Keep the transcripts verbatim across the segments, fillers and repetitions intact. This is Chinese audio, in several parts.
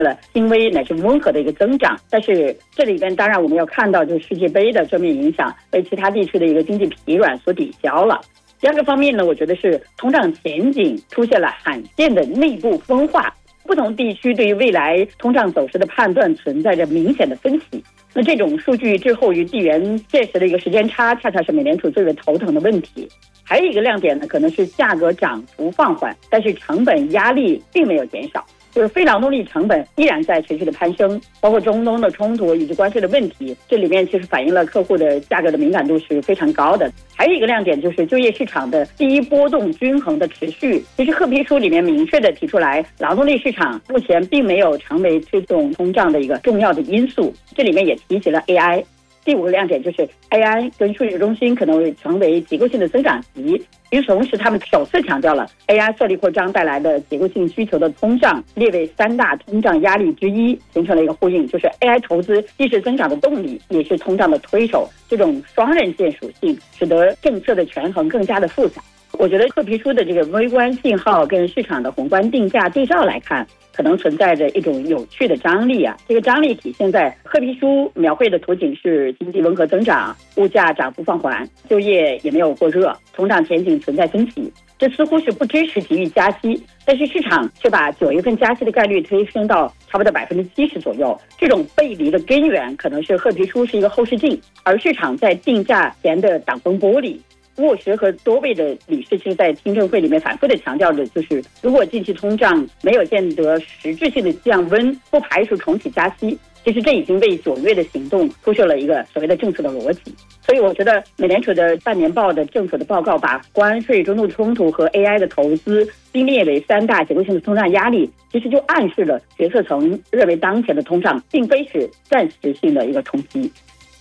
了轻微乃至温和的一个增长。但是这里边当然我们要看到，就是世界杯的正面影响被其他地区的一个经济疲软所抵消了。第二个方面呢，我觉得是通胀前景出现了罕见的内部分化，不同地区对于未来通胀走势的判断存在着明显的分歧。那这种数据滞后于地缘现实的一个时间差，恰恰是美联储最为头疼的问题。还有一个亮点呢，可能是价格涨幅放缓，但是成本压力并没有减少，就是非劳动力成本依然在持续的攀升，包括中东的冲突以及关税的问题，这里面其实反映了客户的价格的敏感度是非常高的。还有一个亮点就是就业市场的低波动均衡的持续。其实褐皮书里面明确的提出来，劳动力市场目前并没有成为推动通胀的一个重要的因素。这里面也提起了 A I。第五个亮点就是 A I 跟数据中心可能会成为结构性的增长极，与此同时他们首次强调了 A I 色力扩张带来的结构性需求的通胀列为三大通胀压力之一，形成了一个呼应，就是 A I 投资既是增长的动力，也是通胀的推手。这种双刃剑属性使得政策的权衡更加的复杂。我觉得褐皮书的这个微观信号跟市场的宏观定价对照来看，可能存在着一种有趣的张力啊。这个张力体现在褐皮书描绘的图景是经济温和增长，物价涨幅放缓，就业也没有过热，通胀前景存在分歧。这似乎是不支持急于加息，但是市场却把九月份加息的概率推升到差不多百分之七十左右。这种背离的根源可能是褐皮书是一个后视镜，而市场在定价前的挡风玻璃。沃什和多位的理事其实在听证会里面反复的强调的就是，如果近期通胀没有见得实质性的降温，不排除重启加息。其实这已经为九月的行动铺设了一个所谓的政策的逻辑。所以我觉得美联储的半年报的政府的报告把关税、中东冲突和 A I 的投资并列为三大结构性的通胀压力，其实就暗示了决策层认为当前的通胀并非是暂时性的一个冲击。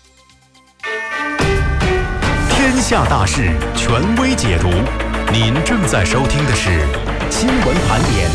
天下大事，权威解读。您正在收听的是新闻盘点。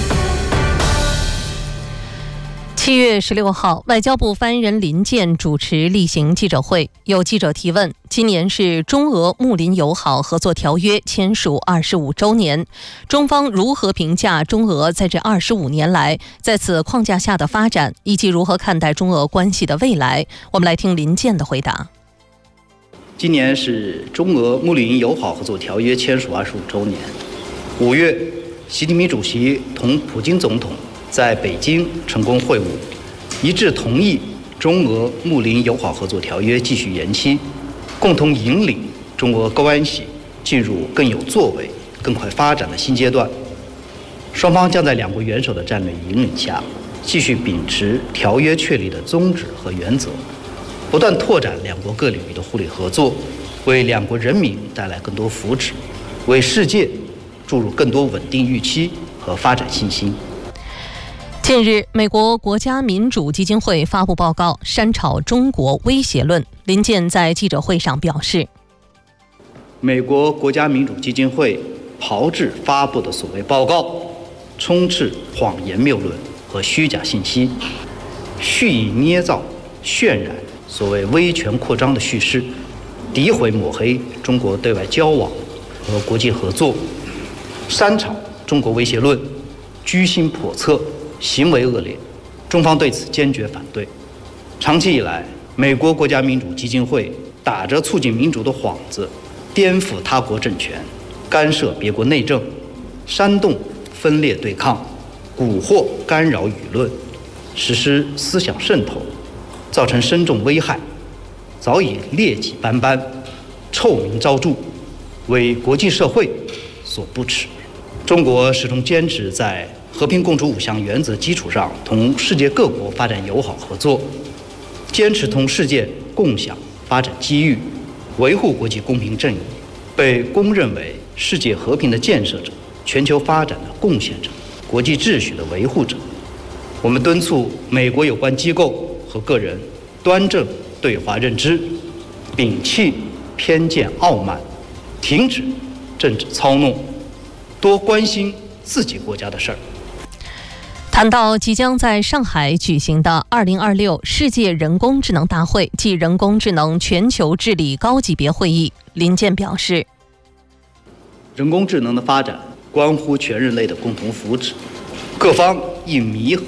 七月十六号，外交部发言人林健主持例行记者会，有记者提问：今年是中俄睦邻友好合作条约签署二十五周年，中方如何评价中俄在这二十五年来在此框架下的发展，以及如何看待中俄关系的未来？我们来听林健的回答。 今年是中俄睦邻友好合作条约签署二十五周年。五月，习近平主席同普京总统在北京成功会晤，一致同意中俄睦邻友好合作条约继续延期，共同引领中俄关系进入更有作为、更快发展的新阶段。双方将在两国元首的战略引领下，继续秉持条约确立的宗旨和原则，不断拓展两国各领域的互利合作，为两国人民带来更多福祉，为世界注入更多稳定预期和发展信心。 近日，美国国家民主基金会发布报告，删炒中国威胁论。林健在记者会上表示， 美国国家民主基金会炮制发布的所谓报告，充斥谎言谬论和虚假信息，蓄意捏造、渲染所谓威权扩张的叙事，诋毁抹黑中国对外交往和国际合作，煽炒中国威胁论，居心叵测，行为恶劣。中方对此坚决反对。长期以来，美国国家民主基金会打着促进民主的幌子，颠覆他国政权，干涉别国内政，煽动分裂对抗，蛊惑干扰舆论，实施思想渗透，造成深重危害，早已劣迹斑斑，臭名昭著，为国际社会所不齿。中国始终坚持在和平共处五项原则基础上，同世界各国发展友好合作，坚持同世界共享发展机遇，维护国际公平正义，被公认为世界和平的建设者、全球发展的贡献者、国际秩序的维护者。我们敦促美国有关机构和个人端正对华认知，摒弃偏见傲慢，停止政治操弄，多关心自己国家的事儿。 谈到即将在上海举行的二零二六世界人工智能大会暨人工智能全球治理高级别会议，林健表示， 人工智能的发展关乎全人类的共同福祉，各方应弥合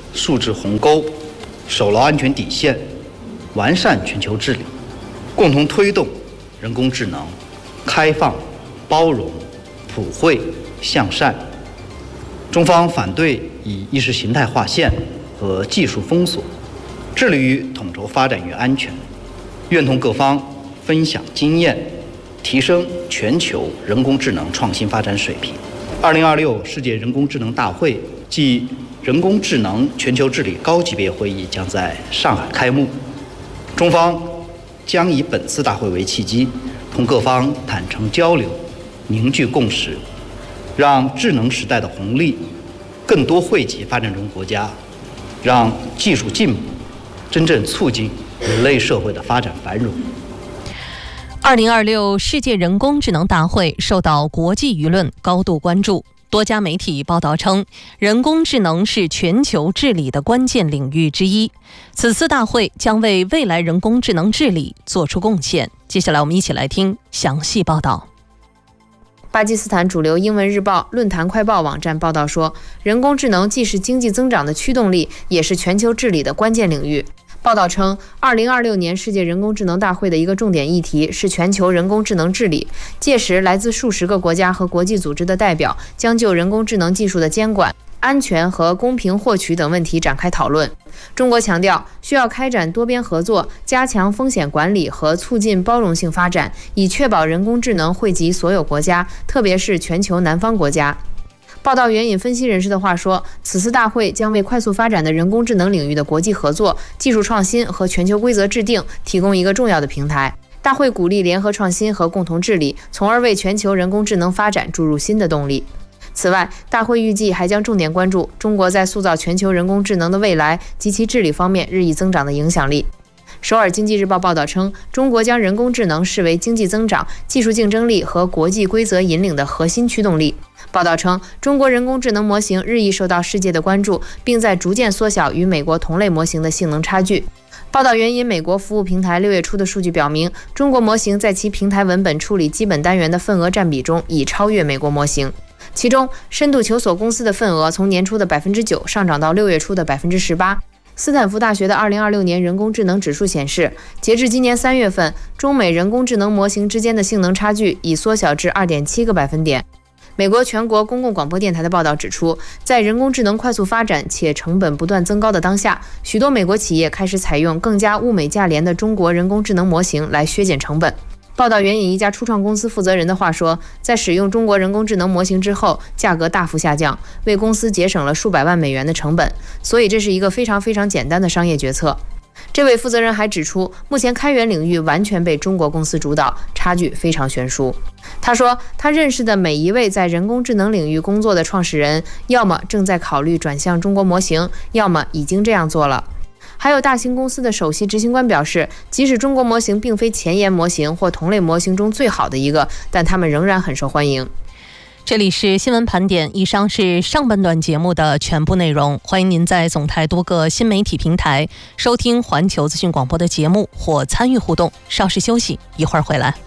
竖直鸿沟，守牢安全底线，完善全球治理，共同推动人工智能开放、包容、普惠、向善。中方反对以意识形态划线和技术封锁，致力于统筹发展与安全，愿同各方分享经验，提升全球人工智能创新发展水平。二零二六世界人工智能大会暨人工智能全球治理高级别会议将在上海开幕，中方将以本次大会为契机，同各方坦诚交流，凝聚共识，让智能时代的红利更多惠及发展中国家，让技术进步真正促进人类社会的发展繁荣。 二零二六世界人工智能大会受到国际舆论高度关注。多家媒体报道称，人工智能是全球治理的关键领域之一。此次大会将为未来人工智能治理做出贡献。接下来我们一起来听详细报道。 巴基斯坦主流英文日报论坛快报网站报道说，人工智能既是经济增长的驱动力，也是全球治理的关键领域。报道称，二零二六年世界人工智能大会的一个重点议题是全球人工智能治理。届时，来自数十个国家和国际组织的代表将就人工智能技术的监管、安全和公平获取等问题展开讨论。中国强调，需要开展多边合作，加强风险管理和促进包容性发展，以确保人工智能惠及所有国家，特别是全球南方国家。报道援引分析人士的话说，此次大会将为快速发展的人工智能领域的国际合作、技术创新和全球规则制定提供一个重要的平台。大会鼓励联合创新和共同治理，从而为全球人工智能发展注入新的动力。此外，大会预计还将重点关注中国在塑造全球人工智能的未来及其治理方面日益增长的影响力。首尔经济日报报道称，中国将人工智能视为经济增长、技术竞争力和国际规则引领的核心驱动力。报道称，中国人工智能模型日益受到世界的关注，并在逐渐缩小与美国同类模型的性能差距。报道援引美国服务平台六月初的数据表明，中国模型在其平台文本处理基本单元的份额占比中已超越美国模型。其中，深度求索公司的份额从年初的 百分之九 上涨到六月初的 百分之十八。斯坦福大学的二零二六年人工智能指数显示，截至今年三月份，中美人工智能模型之间的性能差距已缩小至 二点七个百分点。美国全国公共广播电台的报道指出，在人工智能快速发展且成本不断增高的当下，许多美国企业开始采用更加物美价廉的中国人工智能模型来削减成本。报道援引一家初创公司负责人的话说，在使用中国人工智能模型之后，价格大幅下降，为公司节省了数百万美元的成本，所以这是一个非常非常简单的商业决策。这位负责人还指出，目前开源领域完全被中国公司主导，差距非常悬殊。他说，他认识的每一位在人工智能领域工作的创始人，要么正在考虑转向中国模型，要么已经这样做了。还有大型公司的首席执行官表示，即使中国模型并非前沿模型或同类模型中最好的一个，但他们仍然很受欢迎。 这里是新闻盘点，以上是上半段节目的全部内容。欢迎您在总台多个新媒体平台收听环球资讯广播的节目或参与互动。稍事休息，一会儿回来。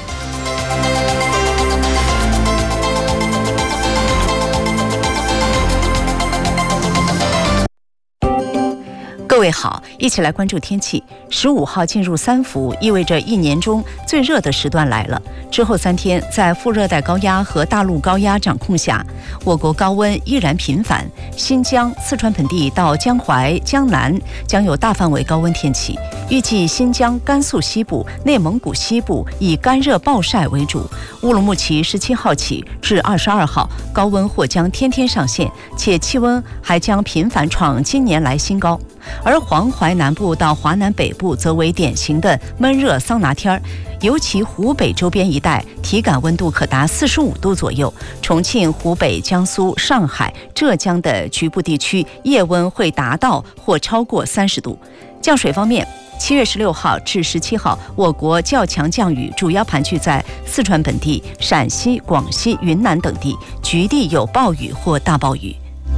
各位好，一起来关注天气。十五号进入三伏，意味着一年中最热的时段来了。之后三天，在副热带高压和大陆高压掌控下，我国高温依然频繁。新疆、四川盆地到江淮、江南将有大范围高温天气。预计新疆、甘肃西部、内蒙古西部以干热暴晒为主。乌鲁木齐十七号起至二十二号，高温或将天天上线，且气温还将频繁创近年来新高。而黄淮南部到华南北部则为典型的闷热桑拿天儿，尤其湖北周边一带体感温度可达四十五度左右。重庆、湖北、江苏、上海、浙江的局部地区夜温会达到或超过三十度。降水方面，七月十六号至十七号，我国较强降雨主要盘踞在四川本地、陕西、广西、云南等地，局地有暴雨或大暴雨。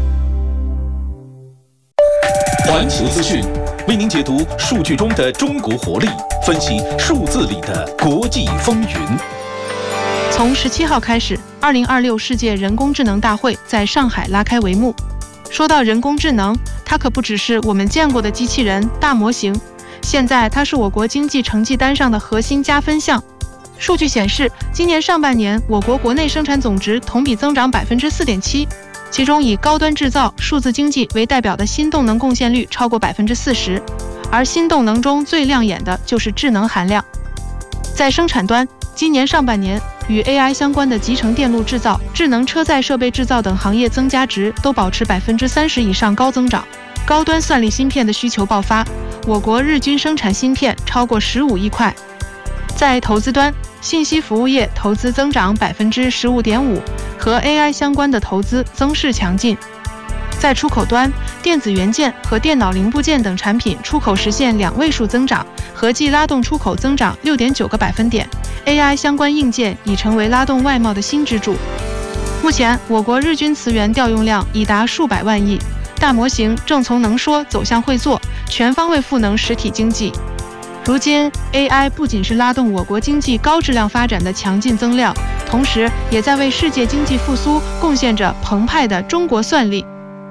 环球资讯为您解读数据中的中国活力，分析数字里的国际风云。 从十七号开始，二零二六世界人工智能大会在上海拉开帷幕。说到人工智能， 它可不只是我们见过的机器人、大模型，现在它是我国经济成绩单上的核心加分项。数据显示，今年上半年我国国内生产总值同比增长百分之四点七，其中以高端制造、数字经济为代表的新动能贡献率超过百分之四十，而新动能中最亮眼的就是智能含量。在生产端，今年上半年与 A I 相关的集成电路制造、智能车载设备制造等行业增加值都保持百分之三十以上高增长，高端算力芯片的需求爆发，我国日均生产芯片超过十五亿块。在投资端，信息服务业投资增长百分之十五点五，和 A I 相关的投资增势强劲。在出口端，电子元件和电脑零部件等产品出口实现两位数增长，合计拉动出口增长六点九个百分点。A I 相关硬件已成为拉动外贸的新支柱。目前，我国日均磁源调用量已达数百万亿，大模型正从能说走向会做，全方位赋能实体经济。如今 A I 不仅是拉动我国经济高质量发展的强劲增量，同时也在为世界经济复苏贡献着澎湃的中国算力。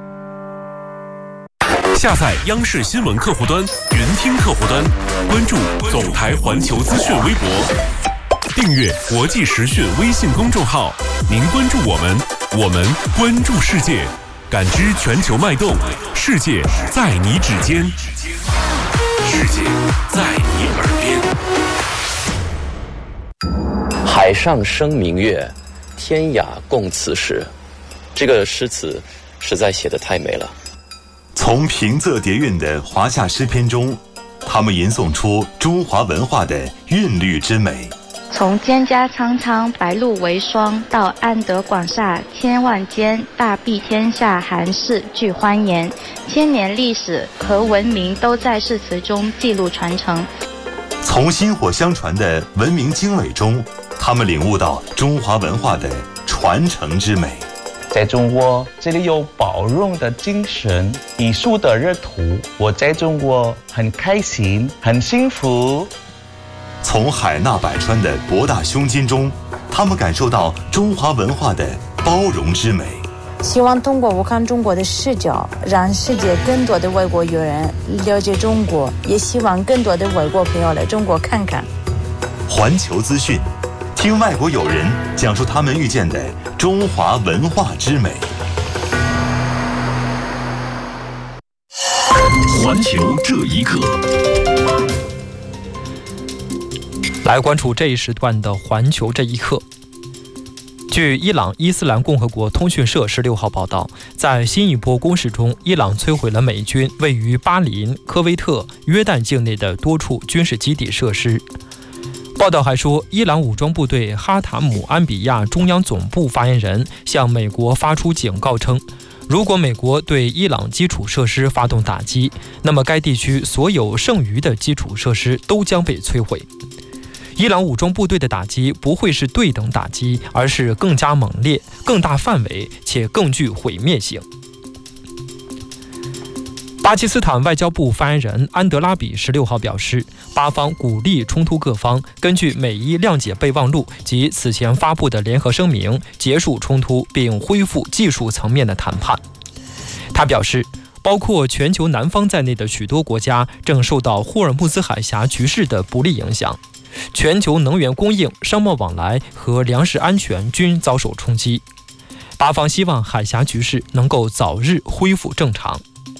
下载央视新闻客户端、云听客户端，关注总台环球资讯微博，订阅国际时讯微信公众号。您关注我们，我们关注世界，感知全球脉动，世界在你指尖，世界在你耳边。 海上生明月，天涯共此时。这个诗词实在写得太美了。 从平仄叠韵的华夏诗篇中，他们吟诵出中华文化的韵律之美。 从蒹葭苍苍，白露为霜，到安得广厦千万间，大庇天下寒士俱欢颜。千年历史和文明都在诗词中记录传承。 从薪火相传的文明经纬中，他们领悟到中华文化的传承之美。 在中国，这里有包容的精神，艺术的热土。我在中国很开心，很幸福。 从海纳百川的博大胸襟中，他们感受到中华文化的包容之美。 希望通过我看中国的视角，让世界更多的外国友人了解中国，也希望更多的外国朋友来中国看看。 环球资讯，听外国友人讲述他们遇见的中华文化之美。 环球这一刻， 来关注这一时段的环球这一刻。据伊朗伊斯兰共和国通讯社十六号报道，在新一波攻势中，伊朗摧毁了美军位于巴林、科威特、约旦境内的多处军事基地设施。报道还说，伊朗武装部队哈塔姆安比亚中央总部发言人向美国发出警告称，如果美国对伊朗基础设施发动打击，那么该地区所有剩余的基础设施都将被摧毁。伊朗武装部队的打击不会是对等打击，而是更加猛烈、更大范围且更具毁灭性。巴基斯坦外交部发言人安德拉比十六号表示，巴方鼓励冲突各方根据美伊谅解备忘录及此前发布的联合声明结束冲突，并恢复技术层面的谈判。他表示，包括全球南方在内的许多国家正受到霍尔木兹海峡局势的不利影响，全球能源供应、商贸往来和粮食安全均遭受冲击。巴方希望海峡局势能够早日恢复正常。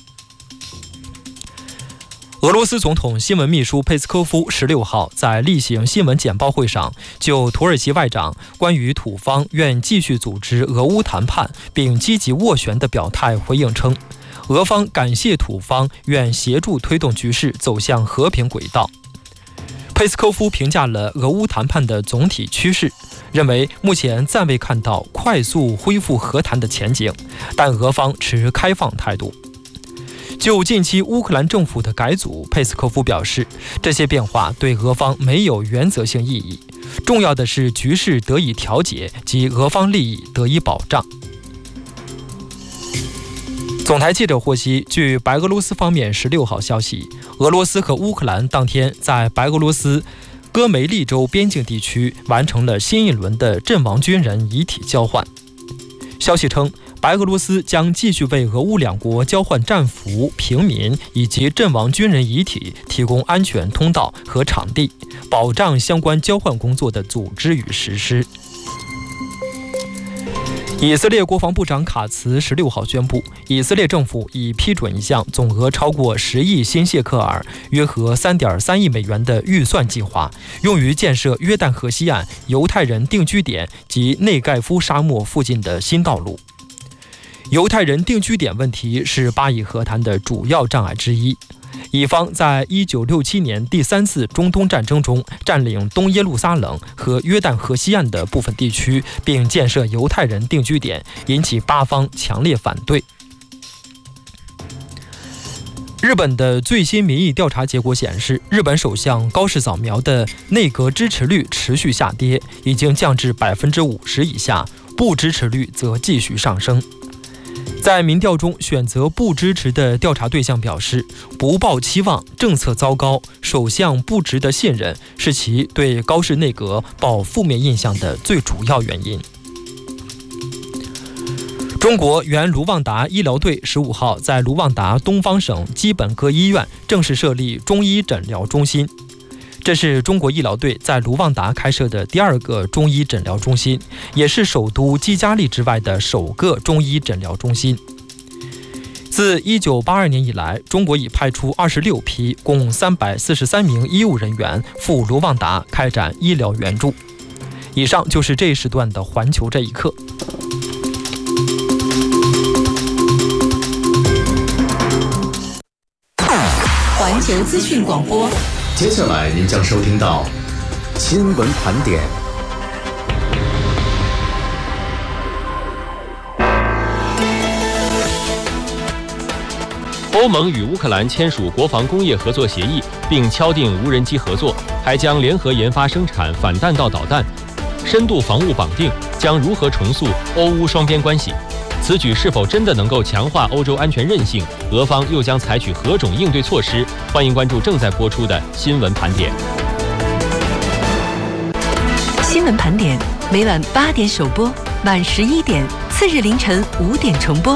俄罗斯总统新闻秘书佩斯科夫十六号在例行新闻简报会上，就土耳其外长关于土方愿继续组织俄乌谈判并积极斡旋的表态回应称，俄方感谢土方愿协助推动局势走向和平轨道。佩斯科夫评价了俄乌谈判的总体趋势，认为目前暂未看到快速恢复和谈的前景，但俄方持开放态度。就近期乌克兰政府的改组，佩斯科夫表示，这些变化对俄方没有原则性意义，重要的是局势得以调解及俄方利益得以保障。总台记者获悉，据白俄罗斯方面十六号消息，俄罗斯和乌克兰当天在白俄罗斯戈梅利州边境地区完成了新一轮的阵亡军人遗体交换。消息称， 白俄罗斯将继续为俄乌两国交换战俘、平民以及阵亡军人遗体提供安全通道和场地，保障相关交换工作的组织与实施。以色列国防部长卡茨十六号宣布，以色列政府已批准一项总额超过十亿新谢克尔（约合三点三亿美元）的预算计划，用于建设约旦河西岸犹太人定居点及内盖夫沙漠附近的新道路。犹太人定居点问题是巴以和谈的主要障碍之一。以方在一九六七年第三次中东战争中占领东耶路撒冷和约旦河西岸的部分地区，并建设犹太人定居点，引起巴方强烈反对。日本的最新民意调查结果显示，日本首相高市早苗的内阁支持率持续下跌，已经降至百分之五十以下，不支持率则继续上升。在民调中，选择不支持的调查对象表示，不抱期望、政策糟糕、首相不值得信任是其对高市内阁抱负面印象的最主要原因。中国原卢旺达医疗队十五号在卢旺达东方省基本科医院正式设立中医诊疗中心。这是中国医疗队在卢旺达开设的第二个中医诊疗中心，也是首都基加利之外的首个中医诊疗中心。自一九八二年以来，中国已派出二十六批共三百四十三名医务人员赴卢旺达开展医疗援助。以上就是这一时段的环球这一刻。 环球资讯广播， 接下来您将收听到新闻盘点。 欧盟与乌克兰签署国防工业合作协议，并敲定无人机合作，还将联合研发生产反弹道导弹。深度防务绑定将如何重塑欧乌双边关系？此举是否真的能够强化欧洲安全韧性？俄方又将采取何种应对措施？欢迎关注正在播出的新闻盘点。 新闻盘点每晚八点首播，晚十一点，次日凌晨五点重播。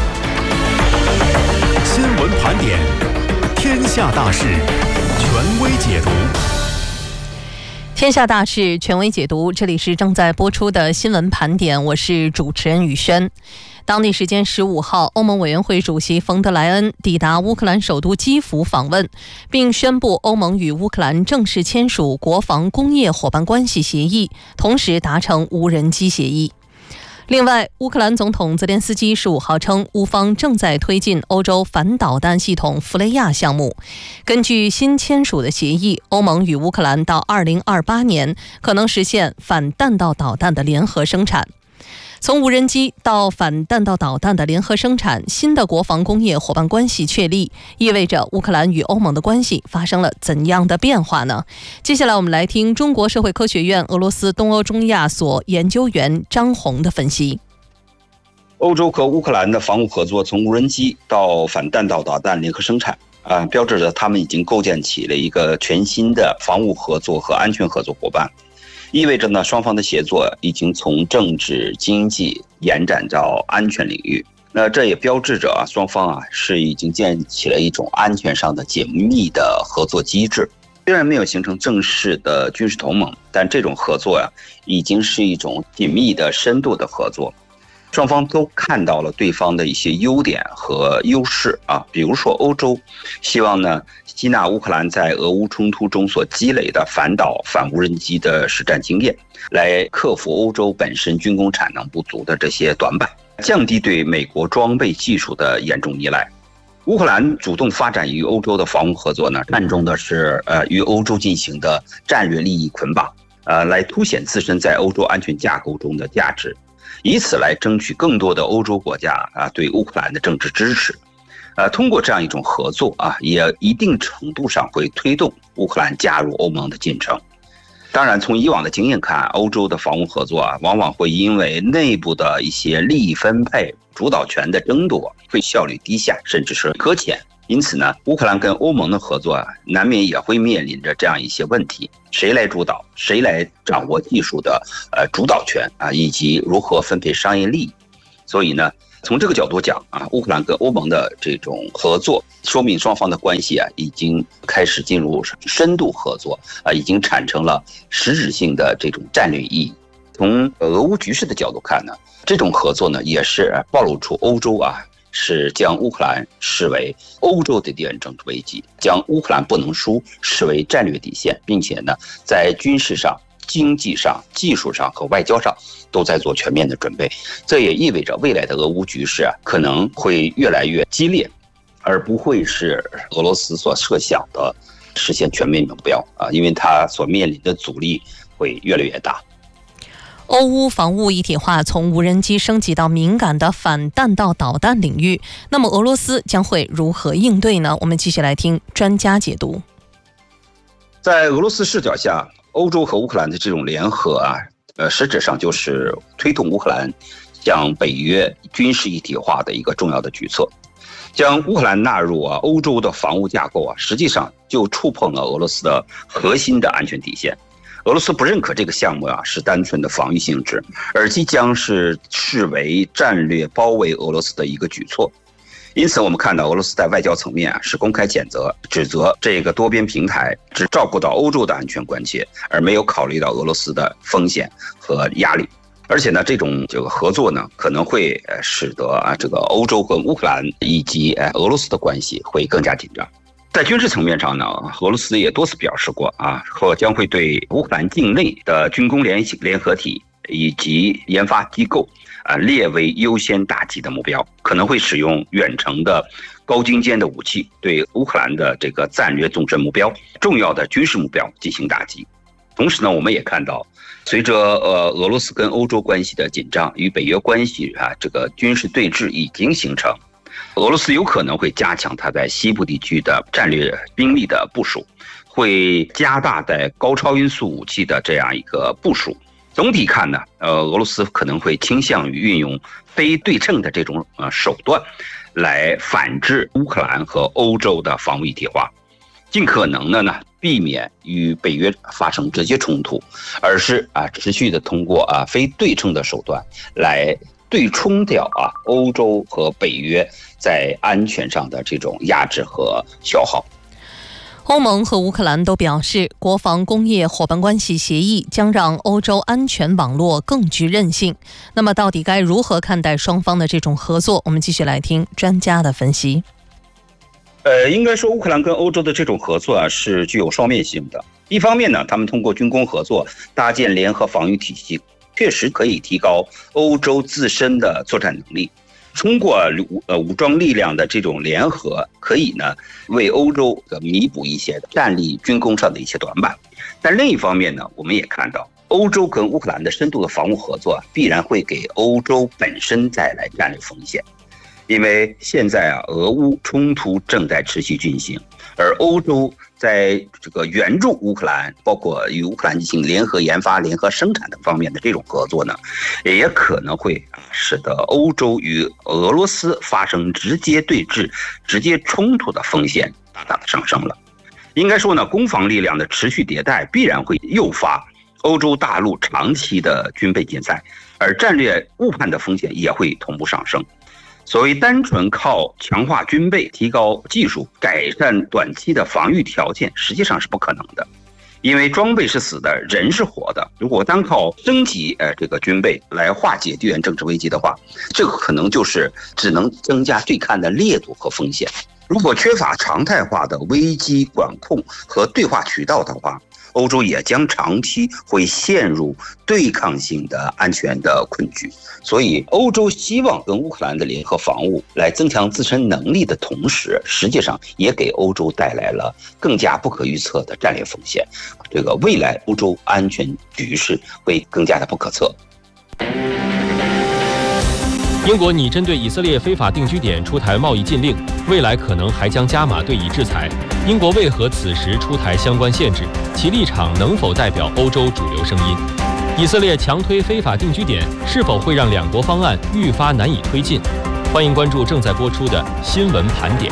新闻盘点，天下大事，权威解读。 天下大事，权威解读。这里是正在播出的新闻盘点，我是主持人宇轩。当地时间十五号，欧盟委员会主席冯德莱恩抵达乌克兰首都基辅访问，并宣布欧盟与乌克兰正式签署国防工业伙伴关系协议，同时达成无人机协议。另外，乌克兰总统泽连斯基十五号称，乌方正在推进欧洲反导弹系统弗雷亚项目。根据新签署的协议，欧盟与乌克兰到二零二八年可能实现反弹道导弹的联合生产。从无人机到反弹道导弹的联合生产，新的国防工业伙伴关系确立，意味着乌克兰与欧盟的关系发生了怎样的变化呢？接下来我们来听中国社会科学院俄罗斯东欧中亚所研究员张红的分析。 欧洲和乌克兰的防务合作从无人机到反弹道导弹联合生产，啊，标志着他们已经构建起了一个全新的防务合作和安全合作伙伴。意味着呢，双方的协作已经从政治、经济延展到安全领域。那这也标志着啊，双方啊是已经建立起了一种安全上的紧密的合作机制。虽然没有形成正式的军事同盟，但这种合作呀、啊，已经是一种紧密的、深度的合作。双方都看到了对方的一些优点和优势啊，比如说欧洲希望呢吸纳乌克兰在俄乌冲突中所积累的反导反无人机的实战经验，来克服欧洲本身军工产能不足的这些短板，降低对美国装备技术的严重依赖。乌克兰主动发展与欧洲的防务合作呢，看重的是呃与欧洲进行的战略利益捆绑，呃来凸显自身在欧洲安全架构中的价值。以此来争取更多的欧洲国家啊对乌克兰的政治支持，呃，通过这样一种合作啊，也一定程度上会推动乌克兰加入欧盟的进程。当然，从以往的经验看，欧洲的防务合作啊，往往会因为内部的一些利益分配、主导权的争夺，会效率低下，甚至是搁浅。因此呢，乌克兰跟欧盟的合作啊，难免也会面临着这样一些问题：谁来主导，谁来掌握技术的呃主导权啊，以及如何分配商业利益。所以呢， 从这个角度讲啊，乌克兰跟欧盟的这种合作，说明双方的关系啊已经开始进入深度合作啊，已经产生了实质性的这种战略意义。从俄乌局势的角度看呢，这种合作呢也是暴露出欧洲啊是将乌克兰视为欧洲的地缘政治危机，将乌克兰不能输视为战略底线，并且呢在军事上、经济上、技术上和外交上都在做全面的准备。这也意味着未来的俄乌局势啊可能会越来越激烈，而不会是俄罗斯所设想的实现全面目标啊，因为它所面临的阻力会越来越大。 欧乌防务一体化从无人机升级到敏感的反弹道导弹领域，那么俄罗斯将会如何应对呢？我们继续来听专家解读。 在俄罗斯视角下，欧洲和乌克兰的这种联合啊，呃，实质上就是推动乌克兰向北约军事一体化的一个重要的举措。将乌克兰纳入啊欧洲的防务架构啊，实际上就触碰了俄罗斯的核心的安全底线。俄罗斯不认可这个项目啊是单纯的防御性质，而即将是视为战略包围俄罗斯的一个举措。因此我们看到俄罗斯在外交层面啊是公开谴责，指责这个多边平台只照顾到欧洲的安全关切，而没有考虑到俄罗斯的风险和压力。而且呢，这种这个合作呢，可能会使得啊这个欧洲和乌克兰以及呃俄罗斯的关系会更加紧张。在军事层面上呢，俄罗斯也多次表示过啊，或将会对乌克兰境内的军工联联合体以及研发机构啊列为优先打击的目标，可能会使用远程的高精尖的武器对乌克兰的这个战略纵深目标、重要的军事目标进行打击。同时呢，我们也看到，随着呃俄罗斯跟欧洲关系的紧张，与北约关系啊这个军事对峙已经形成。俄罗斯有可能会加强它在西部地区的战略兵力的部署，会加大在高超音速武器的这样一个部署。总体看呢，呃，俄罗斯可能会倾向于运用非对称的这种呃手段，来反制乌克兰和欧洲的防务一体化，尽可能的呢避免与北约发生直接冲突，而是啊持续的通过啊非对称的手段来对冲掉啊欧洲和北约在安全上的这种压制和消耗。 欧盟和乌克兰都表示，国防工业伙伴关系协议将让欧洲安全网络更具韧性。那么到底该如何看待双方的这种合作？我们继续来听专家的分析。 呃，应该说乌克兰跟欧洲的这种合作啊是具有双面性的。一方面呢，他们通过军工合作搭建联合防御体系，确实可以提高欧洲自身的作战能力。通过呃武装力量的这种联合，可以呢为欧洲弥补一些战力军工上的一些短板。但另一方面呢，我们也看到欧洲跟乌克兰的深度的防务合作，必然会给欧洲本身带来战略风险。因为现在啊，俄乌冲突正在持续进行，而欧洲在这个援助乌克兰，包括与乌克兰进行联合研发、联合生产等方面的这种合作呢，也可能会使得欧洲与俄罗斯发生直接对峙、直接冲突的风险大大的上升了。应该说呢，攻防力量的持续迭代必然会诱发欧洲大陆长期的军备竞赛，而战略误判的风险也会同步上升。所谓单纯靠强化军备、提高技术、改善短期的防御条件，实际上是不可能的，因为装备是死的，人是活的。如果单靠升级呃这个军备来化解地缘政治危机的话，这个可能就是只能增加对抗的烈度和风险。如果缺乏常态化的危机管控和对话渠道的话，欧洲也将长期会陷入对抗性的安全的困局。所以欧洲希望跟乌克兰的联合防务来增强自身能力的同时，实际上也给欧洲带来了更加不可预测的战略风险。这个未来欧洲安全局势会更加的不可测。 英国拟针对以色列非法定居点出台贸易禁令，未来可能还将加码对以制裁。英国为何此时出台相关限制？其立场能否代表欧洲主流声音？以色列强推非法定居点，是否会让两国方案愈发难以推进？欢迎关注正在播出的新闻盘点。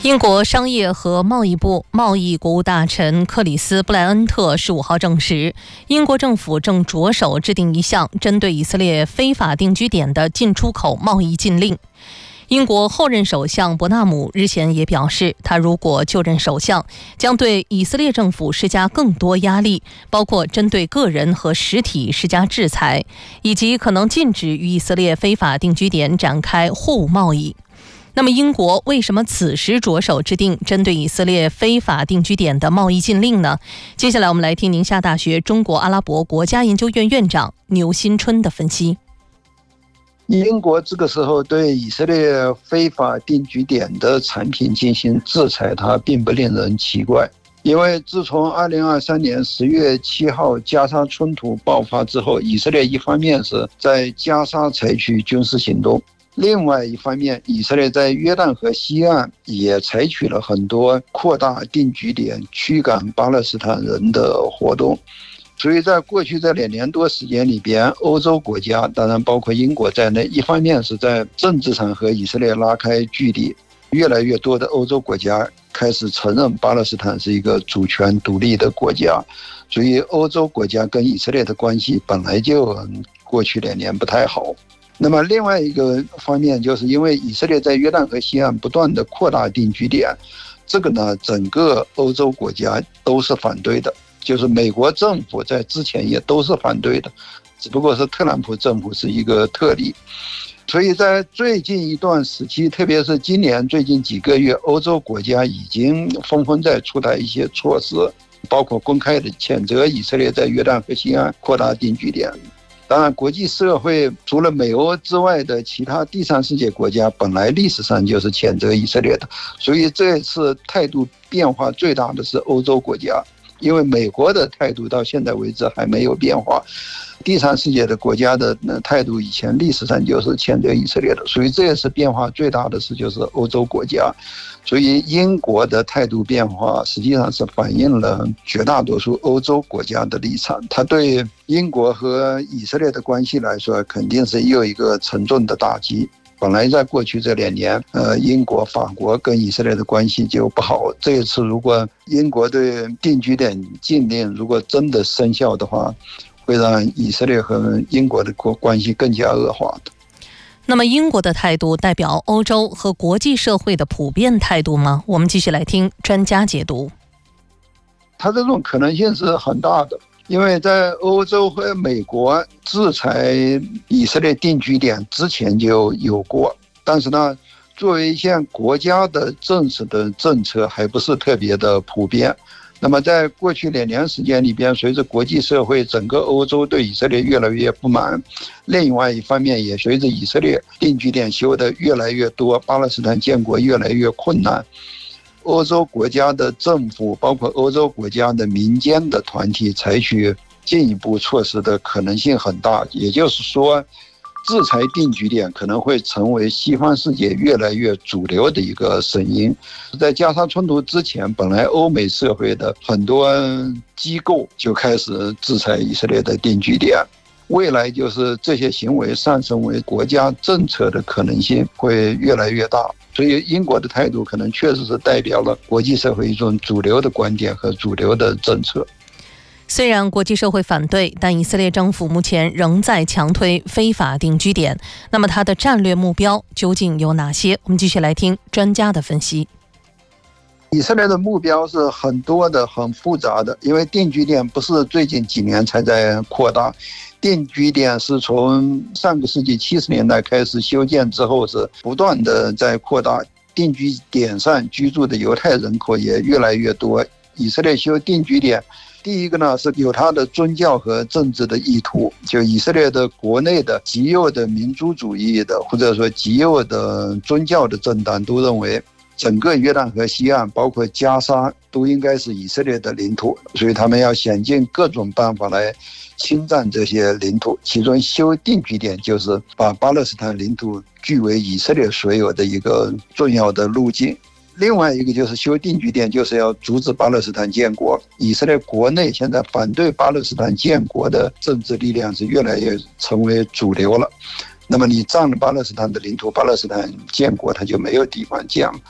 英国商业和贸易部贸易国务大臣克里斯·布莱恩特十五号证实，英国政府正着手制定一项针对以色列非法定居点的进出口贸易禁令。英国后任首相伯纳姆日前也表示，他如果就任首相，将对以色列政府施加更多压力，包括针对个人和实体施加制裁，以及可能禁止与以色列非法定居点展开货物贸易。那么英国为什么此时着手制定针对以色列非法定居点的贸易禁令呢？接下来我们来听宁夏大学中国阿拉伯国家研究院院长牛新春的分析。 英国这个时候对以色列非法定居点的产品进行制裁，它并不令人奇怪，因为自从二零二三年十月七号加沙冲突爆发之后，以色列一方面是在加沙采取军事行动，另外一方面，以色列在约旦河西岸也采取了很多扩大定居点、驱赶巴勒斯坦人的活动。所以在过去这两年多时间里边，欧洲国家，当然包括英国在内，一方面是在政治上和以色列拉开距离，越来越多的欧洲国家开始承认巴勒斯坦是一个主权独立的国家，所以欧洲国家跟以色列的关系本来就过去两年不太好。那么另外一个方面，就是因为以色列在约旦河西岸不断的扩大定居点，这个呢，整个欧洲国家都是反对的，就是美国政府在之前也都是反对的，只不过是特朗普政府是一个特例。所以在最近一段时期，特别是今年最近几个月，欧洲国家已经纷纷在出台一些措施，包括公开的谴责以色列在约旦河西岸扩大定居点。当然，国际社会除了美欧之外的其他第三世界国家，本来历史上就是谴责以色列的，所以这一次态度变化最大的是欧洲国家，因为美国的态度到现在为止还没有变化，第三世界的国家的态度以前历史上就是谴责以色列的，所以这也是变化最大的事，就是欧洲国家。所以英国的态度变化实际上是反映了绝大多数欧洲国家的立场，它对英国和以色列的关系来说肯定是又一个沉重的打击。本来在过去这两年，呃，英国、法国跟以色列的关系就不好。这一次，如果英国对定居点禁令如果真的生效的话，会让以色列和英国的关系更加恶化的。 那么，英国的态度代表欧洲和国际社会的普遍态度吗？我们继续来听专家解读。 它这种可能性是很大的。因为在欧洲和美国制裁以色列定居点之前就有过，但是呢，作为一项国家的正式的政策还不是特别的普遍。那么在过去两年时间里边，随着国际社会整个欧洲对以色列越来越不满，另外一方面也随着以色列定居点修得越来越多，巴勒斯坦建国越来越困难，欧洲国家的政府包括欧洲国家的民间的团体采取进一步措施的可能性很大。也就是说，制裁定居点可能会成为西方世界越来越主流的一个声音。在加沙冲突之前，本来欧美社会的很多机构就开始制裁以色列的定居点，未来就是这些行为上升为国家政策的可能性会越来越大。所以英国的态度可能确实是代表了国际社会一种主流的观点和主流的政策。 虽然国际社会反对，但以色列政府目前仍在强推非法定居点。那么它的战略目标究竟有哪些？我们继续来听专家的分析。 以色列的目标是很多的、很复杂的，因为定居点不是最近几年才在扩大，定居点是从上个世纪七十年代开始修建之后是不断的在扩大，定居点上居住的犹太人口也越来越多。以色列修定居点，第一个呢是有它的宗教和政治的意图，就以色列的国内的极右的民族主义的或者说极右的宗教的政党都认为整个约旦河西岸包括加沙都应该是以色列的领土，所以他们要想尽各种办法来侵占这些领土，其中修定居点就是把巴勒斯坦领土据为以色列所有的一个重要的路径。另外一个就是修定居点，就是要阻止巴勒斯坦建国。以色列国内现在反对巴勒斯坦建国的政治力量是越来越成为主流了。那么你占了巴勒斯坦的领土，巴勒斯坦建国它就没有地方建了。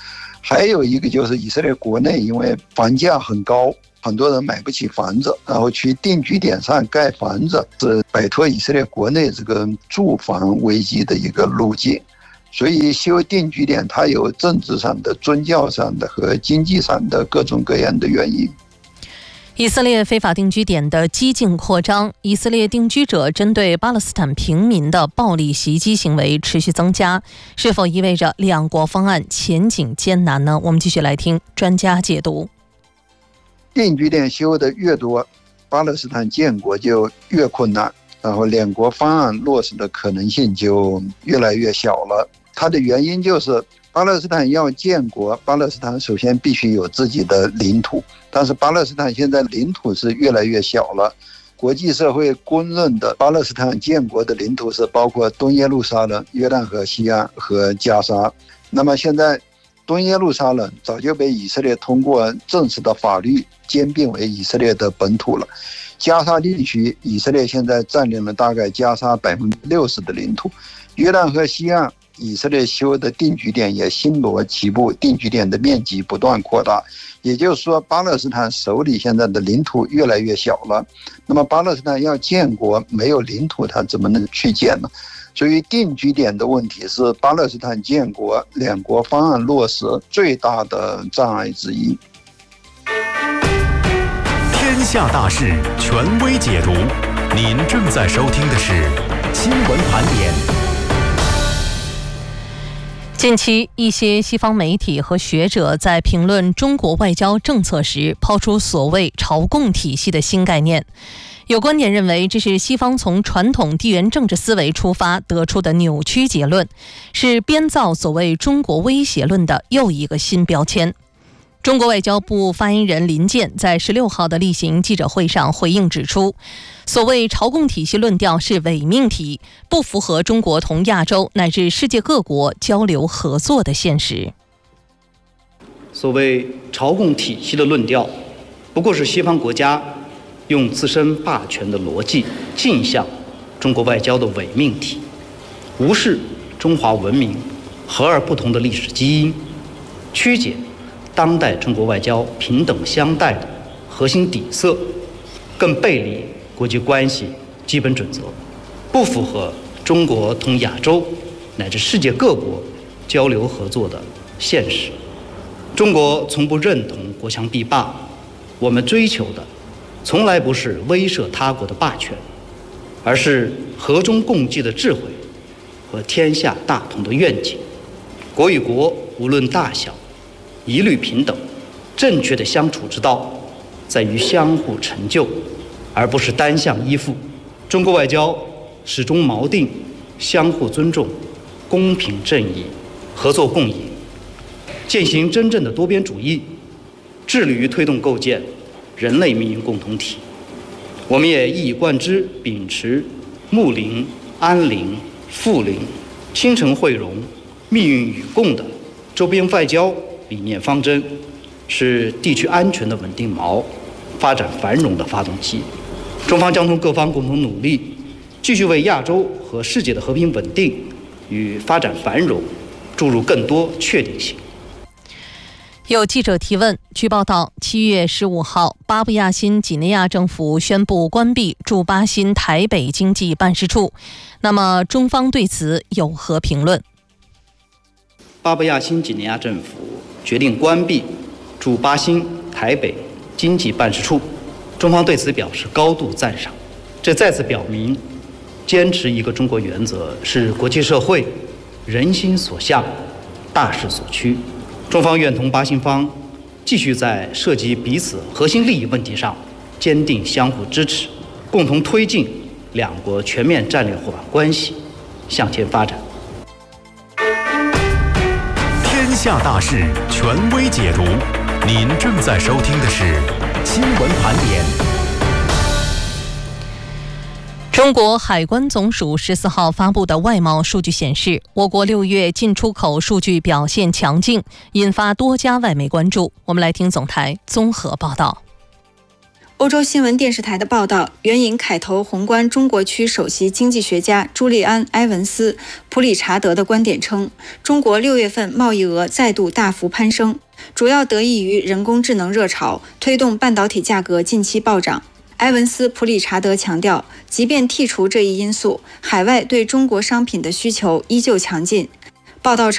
还有一个就是以色列国内因为房价很高，很多人买不起房子，然后去定居点上盖房子，是摆脱以色列国内这个住房危机的一个路径。所以修定居点它有政治上的、宗教上的和经济上的各种各样的原因。 以色列非法定居点的激进扩张，以色列定居者针对巴勒斯坦平民的暴力袭击行为持续增加，是否意味着两国方案前景艰难呢？我们继续来听专家解读。 定居点修的越多，巴勒斯坦建国就越困难，然后两国方案落实的可能性就越来越小了。它的原因就是巴勒斯坦要建国，巴勒斯坦首先必须有自己的领土，但是巴勒斯坦现在领土是越来越小了。国际社会公认的巴勒斯坦建国的领土是包括东耶路撒冷、约旦河西岸和加沙。那么现在东耶路撒冷早就被以色列通过正式的法律兼并为以色列的本土了。加沙地区，以色列现在占领了大概加沙百分之六十的领土。约旦河西岸，以色列修的定居点也星罗棋布，定居点的面积不断扩大。也就是说，巴勒斯坦手里现在的领土越来越小了。那么巴勒斯坦要建国，没有领土，它怎么能去建呢？所以定居点的问题是巴勒斯坦建国两国方案落实最大的障碍之一。 天下大事，权威解读。您正在收听的是新闻盘点。 近期，一些西方媒体和学者在评论中国外交政策时，抛出所谓朝贡体系的新概念。有观点认为，这是西方从传统地缘政治思维出发得出的扭曲结论，是编造所谓中国威胁论的又一个新标签。中国外交部发言人林健在十六号的例行记者会上回应指出，所谓朝贡体系论调是伪命题，不符合中国同亚洲乃至世界各国交流合作的现实。 所谓朝贡体系的论调，不过是西方国家用自身霸权的逻辑镜像中国外交的伪命题，无视中华文明和而不同的历史基因，曲解当代中国外交平等相待的核心底色，更背离国际关系基本准则，不符合中国同亚洲乃至世界各国交流合作的现实。中国从不认同国强必霸，我们追求的从来不是威慑他国的霸权，而是和衷共济的智慧和天下大同的愿景。国与国无论大小，一律平等。正确的相处之道在于相互成就，而不是单向依附。中国外交始终锚定相互尊重、公平正义、合作共赢，践行真正的多边主义，致力于推动构建人类命运共同体。我们也一以贯之秉持睦邻、安邻、富邻、亲诚惠容、命运与共的周边外交理念方针，是地区安全的稳定锚，发展繁荣的发动机。中方将同各方共同努力，继续为亚洲和世界的和平稳定与发展繁荣注入更多确定性。 有记者提问，据报道，七月十五号，巴布亚新几内亚政府宣布关闭驻巴新台北经济办事处，那么中方对此有何评论？ 巴布亚新几内亚政府决定关闭驻巴新台北经济办事处，中方对此表示高度赞赏。这再次表明，坚持一个中国原则是国际社会人心所向、大势所趋。中方愿同巴新方继续在涉及彼此核心利益问题上坚定相互支持，共同推进两国全面战略伙伴关系向前发展。 天下大事，权威解读。您正在收听的是新闻盘点。 中国海关总署十四号发布的外贸数据显示，我国六月进出口数据表现强劲，引发多家外媒关注。我们来听总台综合报道。 欧洲新闻电视台的报道援引凯投宏观中国区首席经济学家朱利安·埃文斯·普里查德的观点称，中国六月份贸易额再度大幅攀升，主要得益于人工智能热潮，推动半导体价格近期暴涨。埃文斯·普里查德强调，即便剔除这一因素，海外对中国商品的需求依旧强劲。报道称，